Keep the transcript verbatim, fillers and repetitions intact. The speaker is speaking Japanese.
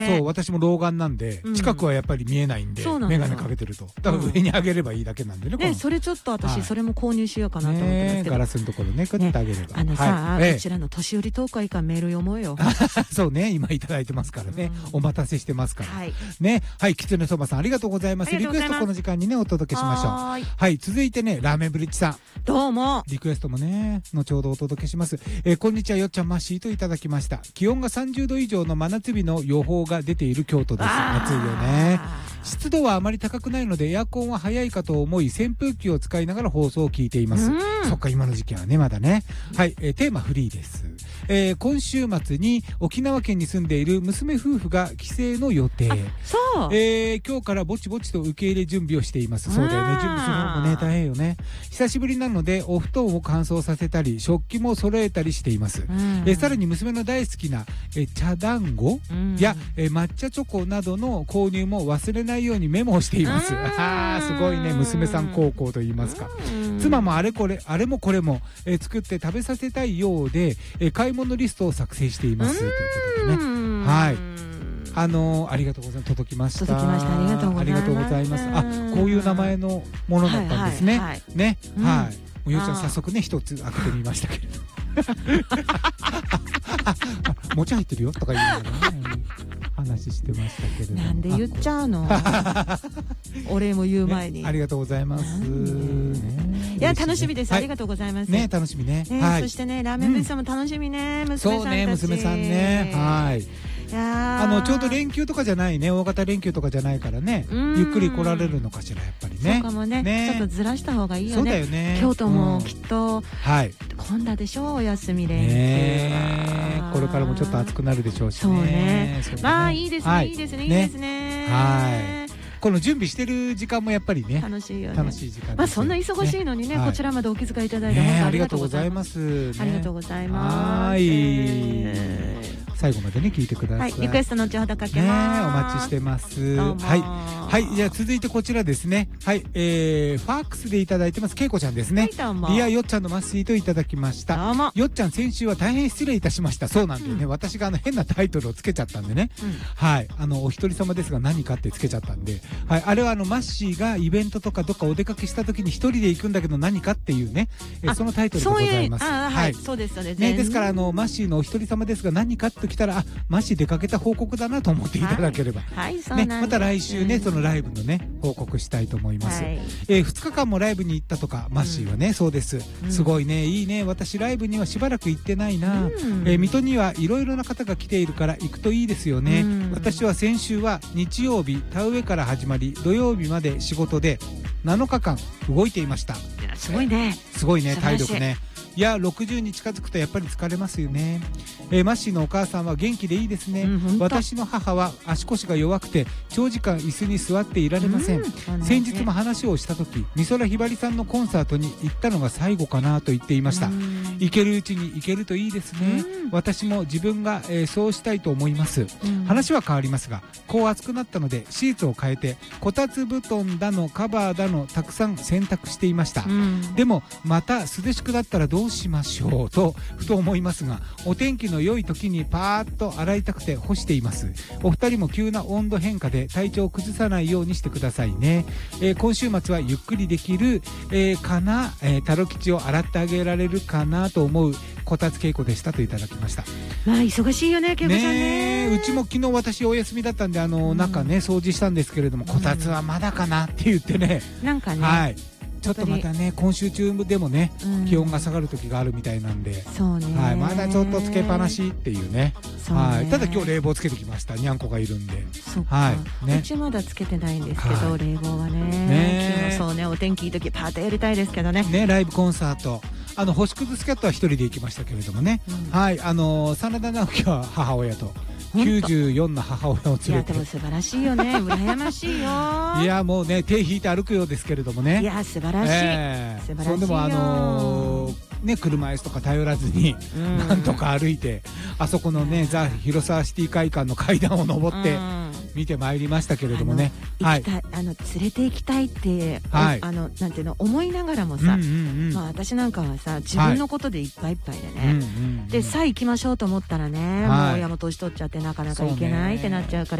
そう私も老眼なんで近くはやっぱり見えないんで、眼鏡かけてるとだから上に上げればいいだけなんでね。 ね、それちょっと私それも購入しようかなと思ってますけど、 ガラスのところねこうやってあげれば。 あのさ、こちらの年寄りトークはいいからメール読もうよ。 そうね、今いただいてますからね、お待たせしてますからね。はい、きつねそばさんありがとうございます。リクエストこの時間にねお届けしましょう。はい、続いてねラーメンブリッジさん、 どうも。 リクエストもね後ほどお届けします。えー、こんにちは、よっちゃんマッシーといただきました。気温がさんじゅうど以上の真夏日の予報が出ている京都です。暑いよね。湿度はあまり高くないのでエアコンは早いかと思い扇風機を使いながら放送を聞いています。そっか、今の時期はねまだね。はい、えー、テーマフリーです。えー、今週末に沖縄県に住んでいる娘夫婦が帰省の予定。 そう、 えー、今日からぼちぼちと受け入れ準備をしています。そうだよね、準備する方もね大変よね。久しぶりなのでお布団を乾燥させたり食器も揃えたりしています。えー、さらに娘の大好きな、えー、茶団子や、えー、抹茶チョコなどの購入も忘れないようにメモをしています。あーすごいね、娘さん孝行と言いますか。妻もあれこれあれもこれも、えー、作って食べさせたいようで、えー、買い物リストを作成していますということでね。はい、あのー、ありがとうございます。届きました。 届きました。ありがとうございます。 ありがとうございます。あ、こういう名前のものだったんですね。はいはいはい、ね、うん、はい。もうよっちゃん早速ね一つ開けてみましたけれど。餅入ってるよとか言いながらね話してましたけれど。 なんで言っちゃうの？お礼も言う前に、 ね。ありがとうございます。ね、 いや楽しみです。はい、ありがとうございます。 ね、楽しみね。 ね、はい、そしてねラーメンブリッジさんも楽しみね、うん、娘さんたち。そうね、 娘さんね。はい。あのちょうど連休とかじゃないね、大型連休とかじゃないからね、ゆっくり来られるのかしら、やっぱりね。 そうかもね、ね、ちょっとずらした方がいいよね。 そうだよね。 京都もきっと、うん、 はい、 混んだでしょう、お休み連休、 ね、これからもちょっと暑くなるでしょうしね。 そうね、そうね、まあいいですね、はい、いいですね、いいですね。 はい、この準備してる時間もやっぱりね楽しいよね。 楽しい時間。 まあそんな忙しいのにね、こちらまでお気遣いいただいてありがとうございます。 ありがとうございます。 はい、最後までね聞いてください。 リクエスト後ほどかけます。 お待ちしてます。はいはい、じゃあ続いてこちらですね。はい、えー、ファックスでいただいてますけいこちゃんですね。リアよっちゃんのマッシーといただきました。よっちゃん先週は大変失礼いたしました。そうなんでね、私があの変なタイトルをつけちゃったんでね。はい、あのお一人様ですが何かってつけちゃったんで。はい、あれはあのマッシーがイベントとかどっかお出かけした時に一人で行くんだけど何かっていうね、えそのタイトルでございます。 はい、そうですね。 ですからあのマッシーのお一人様ですが何かと来たら、あ、マッシー出かけた報告だなと思っていただければ、 はい、そうなんです。 ね、また来週ねそのライブのね報告したいと思います。はい、えー、ふつかかんもライブに行ったとか、マッシーはね、うん、そうです、うん、すごいね、いいね。私ライブにはしばらく行ってないな、うん、えー、水戸にはいろいろな方が来ているから行くといいですよね。うん、私は先週は日曜日田植えから始まり土曜日まで仕事でなのかかん動いていました。 すごいね、 すごいね、体力ね。いやろくじゅうに近づくとやっぱり疲れますよね。えー、マッシーのお母さんは元気でいいですね。うん、私の母は足腰が弱くて長時間椅子に座っていられません。うん、先日も話をした時、美空ひばりさんのコンサートに行ったのが最後かなと言っていました。うん、行けるうちに行けるといいですね。うん、私も自分が、えー、そうしたいと思います。うん、話は変わりますが、こう暑くなったのでシーツを変えてこたつ布団だのカバーだのたくさん洗濯していました。うん、でもまた涼しくなったらどうしましょうとふと思いますが、お天気の良い時にパーッと洗いたくて干しています。お二人も急な温度変化で体調を崩さないようにしてくださいね。えー、今週末はゆっくりできる、えー、かな、えー、タロ吉を洗ってあげられるかなと思うこたつ恵子でしたといただきました。 まあ忙しいよね、恵子さん ね, ね。うちも昨日私お休みだったんであの、うん、中ね掃除したんですけれども、こたつはまだかなって言ってね、 なんかね、 はい、ちょっとまたね今週中でもね、うん、気温が下がる時があるみたいなんで、 そうね、 はい、まだちょっとつけっぱなしっていうね。はい、ただ今日冷房つけてきました。にゃんこがいるんで。 はい、ね、うちまだつけてないんですけど、はい、冷房はね、ね、昨日そうね、お天気いい時パーッとやりたいですけどね。 ね、ライブコンサート、あの星屑スキャットは一人で行きましたけれどもね、うん、はい、あの真田直樹は母親ときゅうじゅうよんの母親を連れて。いやでも素晴らしいよね、羨ましいよ。 いやもうね手引いて歩くようですけれどもね。 いや素晴らしい、えー、素晴らしいよ。そんでもあのーね、車椅子とか頼らずになんとか歩いて、あそこのねザ・広沢シティ会館の階段を登って見てまいりましたけれどもね、 はい、あの連れて行きたいって、はい、あのなんていうの思いながらもさ、うんうんうん、まあ私なんかはさ自分のことでいっぱいいっぱいでね、はい、でさあ行きましょうと思ったらね、はい、もう親も年取っちゃってなかなか行けないってなっちゃうから。